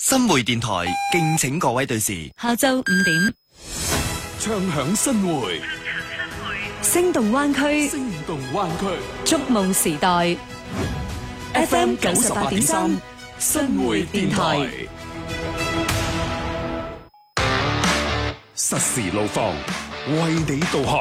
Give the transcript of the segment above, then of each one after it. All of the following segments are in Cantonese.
新會電台敬請各位對時， 下晝5點， 唱響新會， 聲動灣區， 聲動灣區， 觸夢時代 ，FM 98.3，新會電台， 實時路況，為你導航。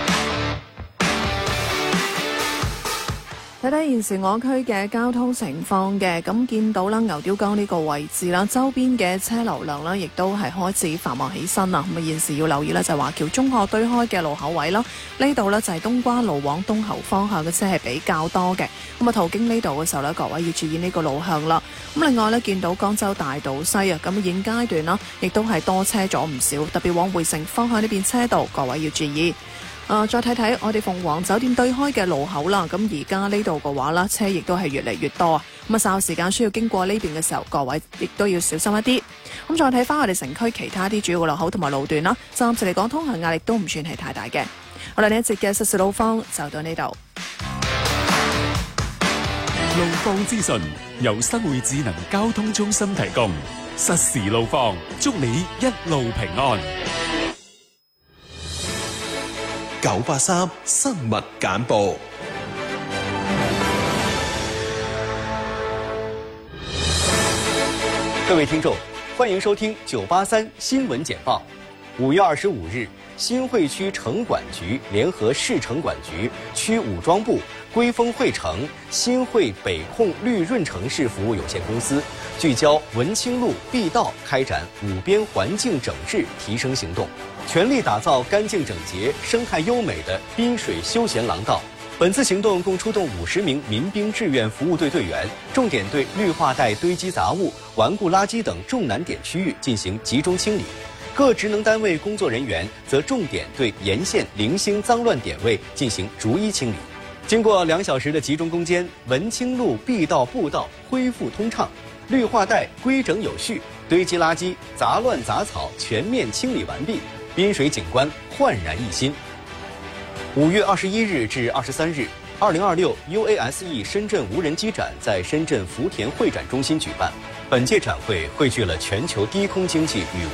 睇睇現時我區嘅交通情況嘅，咁見到啦牛碉角呢個位置啦，周邊嘅車流量啦，亦都係開始繁忙起身啦。咁啊，現時要留意咧就係華僑中學對開嘅路口位啦，呢度呢就係冬瓜路往東侯方向嘅車係比較多嘅。咁啊，途經呢度嘅時候呢，各位要注意呢個路向啦。咁另外呢，見到江州大道西啊，咁現階段啦，亦都係多車咗唔少，特別往匯城方向呢邊車道，各位要注意。再睇睇我哋鳳凰酒店對開嘅路口啦，咁而家呢度嘅話啦，車亦都係越嚟越多啊！咁啊，稍後時間需要經過呢邊嘅時候，各位亦都要小心一啲。咁再睇翻我哋城區其他啲主要嘅路口同埋路段啦，暫時嚟講通行壓力都唔算係太大嘅。我哋呢一節嘅實時路況就到呢度。 路況資訊由新會智能交通中心提供，實時路況，祝你一路平安。 983新聞簡報。 各位聽眾，歡迎收聽983新聞簡報。5月25日，新會區城管局聯合市城管局、區武裝部、歸豐匯城、新會北控綠潤城市服務有限公司，聚焦文清路 B 道開展五邊環境整治提升行動，全力打造乾淨整潔、生態優美的濱水休閒廊道。本次行動共出動50名民兵志願服務隊隊員，重點對綠化帶堆積雜物、頑固垃圾等重難點區域進行集中清理。各職能單位工作人員則重點對沿線零星髒亂點位進行逐一清理。經過2小時的集中攻堅，文清路 B 道步道恢復通暢，綠化帶規整有序，堆積垃圾、雜亂雜草全面清理完畢，濱水景觀煥然一新。5月21日至23日，2026 UASE 深圳無人機展在深圳福田會展中心舉辦。本屆展會匯聚了全球低空經濟與